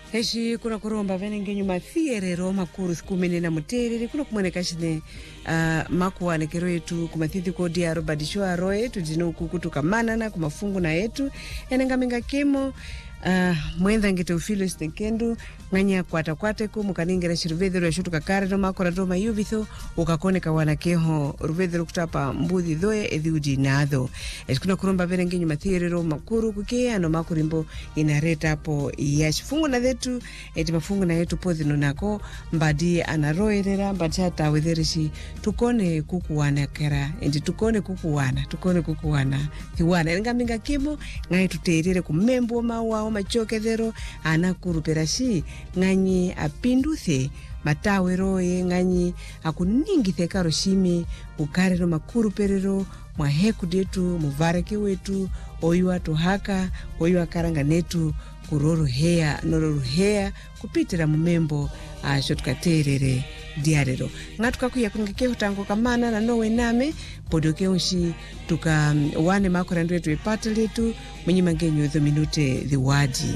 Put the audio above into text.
Heshi kuna kuromba venenge nyuma thierero makuru sikumene na muterere kuna kumwoneka chine makuwa nekero yetu kumathithi kodi ya Robert Shwaro yetu jino kukutuka manana kumafungu na yetu enenga minga kemo mwenda ngete ufilo sitenkendu nganya kwata ku mukaningira shirvedero ya shutu kakare no makora doma yubitho ukakoneka wanakeho ruvedero kutapa mbudhi dhoe edhiuji nadho kuna kuromba venenge nyuma thierero makuru kukea no makurimbo inareta hapo yashifungu na dhetu mafungu na yetu podhino nako mbadi anaroerera mbadi hata wedherishi tukone kukuwana kera tukone kukuwana thiwana enga minga kimo ngai tuterere kumembo mawa machokedhero anakuruperashi nganyi apinduthe mataweroe nganyi akuningithe karoshimi ukarero makuru perero mwaheku detu muvareke wetu oyu watu haka oyu akaranga netu kuroruhea kupitira mumembo shotukaterere diarero ngatukakuya kungekeho tango kamana na nowe name podoke unshi tuka wane makora ndu yetu epata letu mwenye mangenyo minute the wadi